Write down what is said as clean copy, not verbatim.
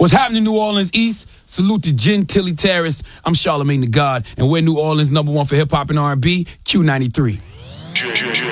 What's happening, New Orleans East? Salute to Gentilly Terrace. I'm Charlamagne the God, and we're New Orleans #1 for hip hop and R&B, Q93.